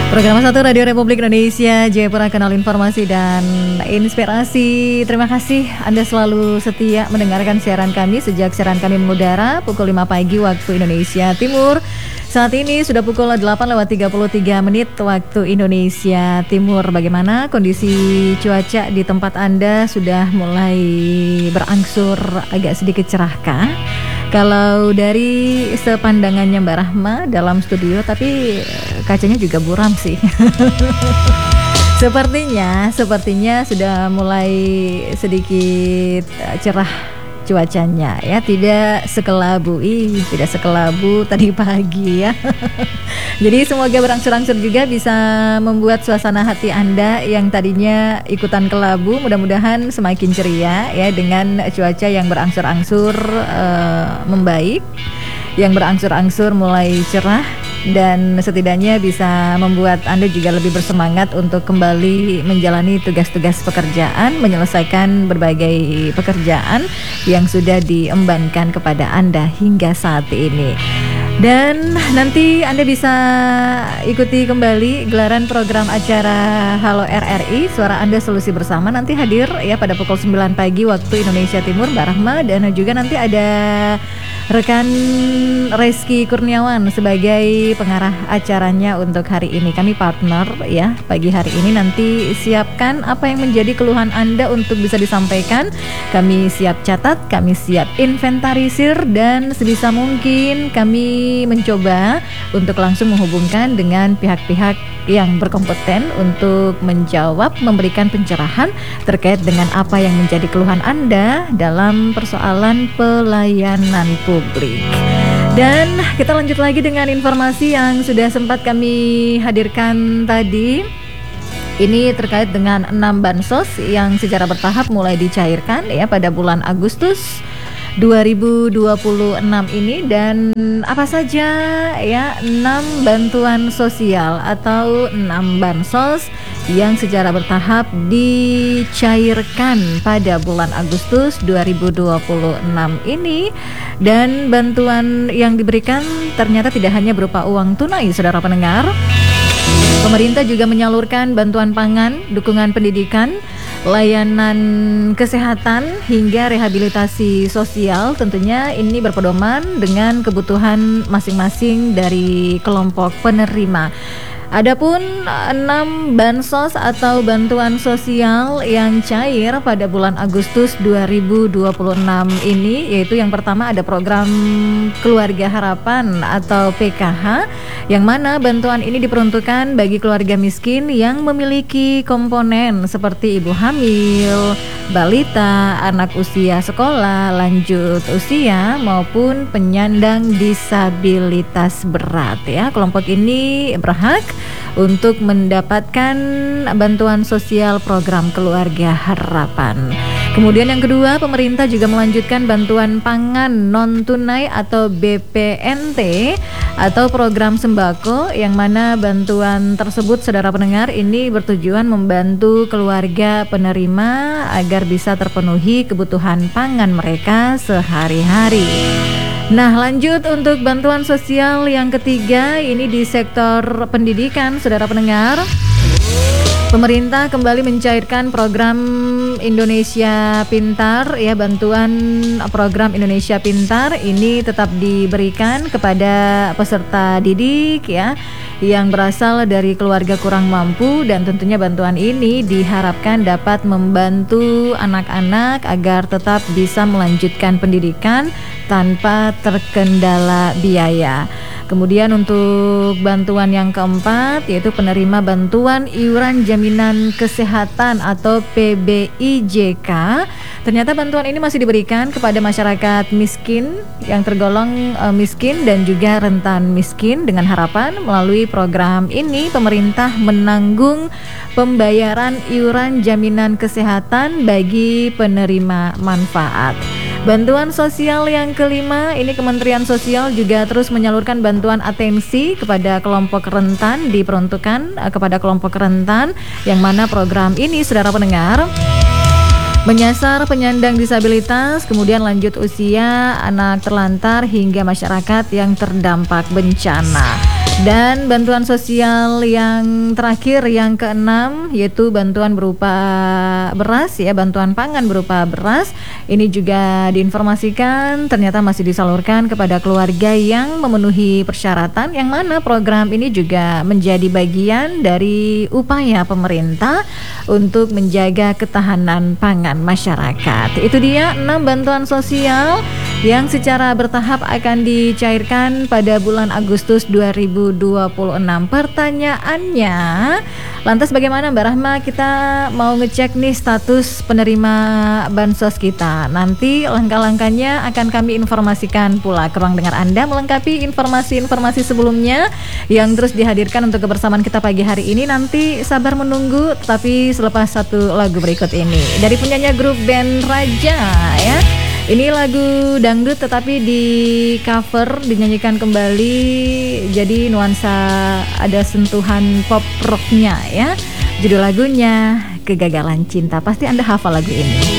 Program 1 Radio Republik Indonesia, Jayapura, kanal informasi dan inspirasi. Terima kasih Anda selalu setia mendengarkan siaran kami sejak siaran kami mengudara pukul 5 pagi waktu Indonesia Timur. Saat ini sudah pukul 8:33 waktu Indonesia Timur. Bagaimana kondisi cuaca di tempat Anda? Sudah mulai berangsur agak sedikit cerahkah? Kalau dari sepandangannya Mbak Rahma dalam studio, tapi kacanya juga buram sih. Sepertinya sudah mulai sedikit cerah cuacanya ya, tidak sekelabu tadi pagi ya. Jadi semoga berangsur-angsur juga bisa membuat suasana hati Anda yang tadinya ikutan kelabu mudah-mudahan semakin ceria ya, dengan cuaca yang berangsur-angsur membaik, yang berangsur-angsur mulai cerah, dan setidaknya bisa membuat Anda juga lebih bersemangat untuk kembali menjalani tugas-tugas pekerjaan, menyelesaikan berbagai pekerjaan yang sudah diembankan kepada Anda hingga saat ini. Dan nanti Anda bisa ikuti kembali gelaran program acara Halo RRI, Suara Anda Solusi Bersama, nanti hadir ya pada pukul 9 pagi waktu Indonesia Timur, Mbak Rahma, dan juga nanti ada rekan Reski Kurniawan sebagai pengarah acaranya untuk hari ini. Kami partner ya pagi hari ini. Nanti siapkan apa yang menjadi keluhan Anda untuk bisa disampaikan. Kami siap catat, kami siap inventarisir, dan sebisa mungkin kami mencoba untuk langsung menghubungkan dengan pihak-pihak yang berkompeten untuk menjawab, memberikan pencerahan terkait dengan apa yang menjadi keluhan Anda dalam persoalan pelayanan publik. Dan kita lanjut lagi dengan informasi yang sudah sempat kami hadirkan tadi. Ini terkait dengan 6 bansos yang secara bertahap mulai dicairkan ya pada bulan Agustus 2026 ini. Dan apa saja ya 6 bantuan sosial atau 6 bansos yang secara bertahap dicairkan pada bulan Agustus 2026 ini. Dan bantuan yang diberikan ternyata tidak hanya berupa uang tunai, saudara pendengar. Pemerintah juga menyalurkan bantuan pangan, dukungan pendidikan, layanan kesehatan hingga rehabilitasi sosial. Tentunya ini berpedoman dengan kebutuhan masing-masing dari kelompok penerima. Adapun 6 bansos atau bantuan sosial yang cair pada bulan Agustus 2026 ini, yaitu yang pertama ada program Keluarga Harapan atau PKH, yang mana bantuan ini diperuntukkan bagi keluarga miskin yang memiliki komponen seperti ibu hamil, balita, anak usia sekolah, lanjut usia, maupun penyandang disabilitas berat ya. Kelompok ini berhak untuk mendapatkan bantuan sosial program Keluarga Harapan. Kemudian yang kedua, pemerintah juga melanjutkan bantuan pangan non tunai atau BPNT atau program sembako, yang mana bantuan tersebut, saudara pendengar, ini bertujuan membantu keluarga penerima agar bisa terpenuhi kebutuhan pangan mereka sehari-hari. Nah, lanjut untuk bantuan sosial yang ketiga, ini di sektor pendidikan, saudara pendengar. Pemerintah kembali mencairkan program Indonesia Pintar ya. Bantuan program Indonesia Pintar ini tetap diberikan kepada peserta didik ya yang berasal dari keluarga kurang mampu, dan tentunya bantuan ini diharapkan dapat membantu anak-anak agar tetap bisa melanjutkan pendidikan tanpa terkendala biaya. Kemudian untuk bantuan yang keempat, yaitu penerima bantuan iuran jaminan kesehatan atau PBIJK. Ternyata bantuan ini masih diberikan kepada masyarakat miskin yang tergolong miskin dan juga rentan miskin, dengan harapan melalui program ini pemerintah menanggung pembayaran iuran jaminan kesehatan bagi penerima manfaat. Bantuan sosial yang kelima, ini Kementerian Sosial juga terus menyalurkan bantuan atensi kepada kelompok rentan, diperuntukkan kepada kelompok rentan, yang mana program ini, saudara pendengar, menyasar penyandang disabilitas, kemudian lanjut usia, anak terlantar, hingga masyarakat yang terdampak bencana. Dan bantuan sosial yang terakhir yang keenam yaitu bantuan berupa beras ya, bantuan pangan berupa beras. Ini juga diinformasikan ternyata masih disalurkan kepada keluarga yang memenuhi persyaratan, yang mana program ini juga menjadi bagian dari upaya pemerintah untuk menjaga ketahanan pangan masyarakat. Itu dia 6 bantuan sosial yang secara bertahap akan dicairkan pada bulan Agustus 2026. Pertanyaannya, lantas bagaimana Mbak Rahma, kita mau ngecek nih status penerima bansos kita. Nanti langkah-langkahnya akan kami informasikan pula ke ruang dengar Anda, melengkapi informasi-informasi sebelumnya yang terus dihadirkan untuk kebersamaan kita pagi hari ini. Nanti sabar menunggu, tetapi selepas satu lagu berikut ini dari penyanyi grup band Raja ya. Ini lagu dangdut tetapi di cover, dinyanyikan kembali, jadi nuansa ada sentuhan pop rocknya ya. Judul lagunya Kegagalan Cinta. Pasti Anda hafal lagu ini.